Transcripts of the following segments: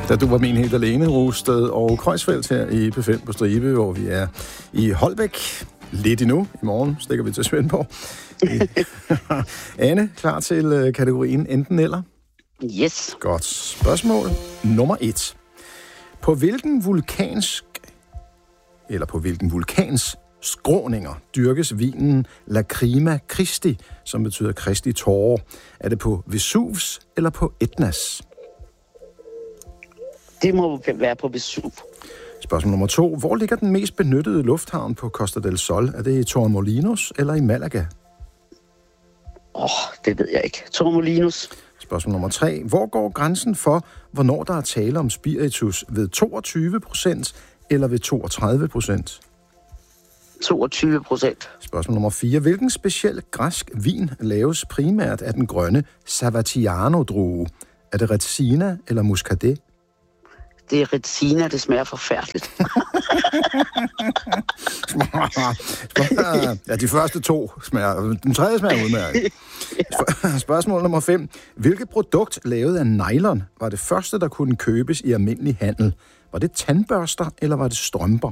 Da du var min helt alene, Rosted og Kreuzfeldt her i P5 på Stribe, hvor vi er i Holbæk. Lidt endnu. I morgen stikker vi til Svendborg. Anne, klar til kategorien enten eller? Yes. Godt. Spørgsmål nummer 1. På hvilken vulkans skråninger dyrkes vinen Lacrima Christi, som betyder Kristi tårer? Er det på Vesuvs eller på Etnas? Det må være på Vesuv. Spørgsmål nummer 2. Hvor ligger den mest benyttede lufthavn på Costa del Sol? Er det i Torremolinos eller i Malaga? Det ved jeg ikke. Torremolinos. Spørgsmål nummer 3. Hvor går grænsen for, hvornår der er tale om spiritus? Ved 22% eller ved 32%? 22%. Spørgsmål nummer 4. Hvilken speciel græsk vin laves primært af den grønne Savatiano-drue? Er det Retsina eller Muscadet? Det er Retsina, det smager forfærdeligt. Ja, de første 2 smager. Den tredje smager udmærket. Spørgsmål nummer 5. Hvilket produkt lavet af nylon var det første, der kunne købes i almindelig handel? Var det tandbørster, eller var det strømper?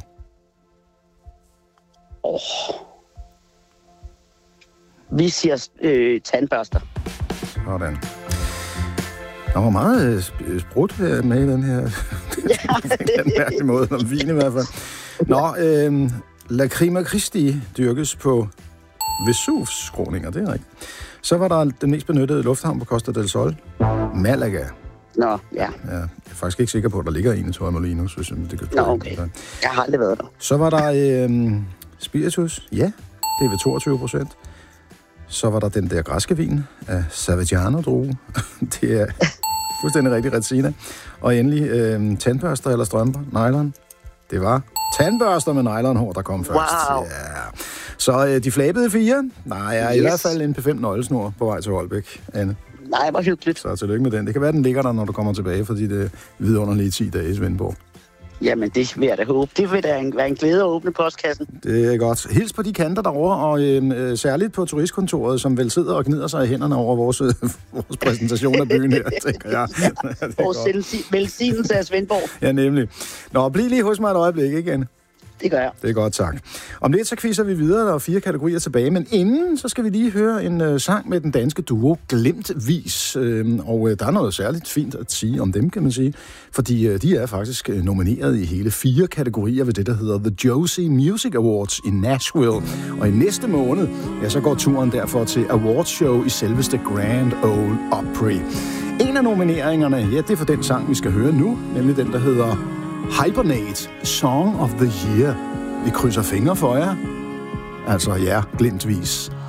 Vi siger tandbørster. Sådan. Der var meget sprudt med i den her den mærkelige måde, om vin i hvert fald. Nå, Lacrima Christi dyrkes på Vesuvs skråninger, det er rigtigt. Så var der den mest benyttede lufthavn på Costa del Sol, Malaga. Nå, ja. Ja, jeg er faktisk ikke sikker på, at der ligger en i Torremolinos, hvis det kan. Nå, okay. Jeg har aldrig været der. Så var der spiritus, ja, det er ved 22%. Så var der den der græske vin af Savatiano-drue. Det er fuldstændig rigtig Retsina. Og endelig tandbørster eller strømper, nylon. Det var tandbørster med nylonhår, der kom først. Wow. Ja. Så de flabede 4. Nej, jeg er i hvert fald en P5 nøglesnor på vej til Holbæk, Anne. Nej, hvor hyggeligt. Så tillykke med den. Det kan være, den ligger der, når du kommer tilbage for de vidunderlige 10 dage i Svendborg. Jamen, det vil jeg da håbe. Det vil da være en glæde at åbne postkassen. Det er godt. Hils på de kanter derovre, og særligt på turistkontoret, som vel sidder og gnider sig i hænderne over vores præsentation af byen her, tænker jeg. Vores velsignelse af Svendborg. Ja, nemlig. Nå, bliv lige hos mig et øjeblik, ikke, Anne? Det gør jeg. Det er godt, tak. Om lidt så quizzer vi videre, der er 4 kategorier tilbage, men inden så skal vi lige høre en sang med den danske duo Glimtvis. Og der er noget særligt fint at sige om dem, kan man sige, fordi de er faktisk nomineret i hele 4 kategorier ved det, der hedder The Josie Music Awards i Nashville. Og i næste måned, ja, så går turen derfor til awardshow i selveste Grand Ole Opry. En af nomineringerne, ja, det er for den sang, vi skal høre nu, nemlig den, der hedder Hibernate, Song of the Year. Vi krydser fingre for jer. Altså, ja, Glimtvis.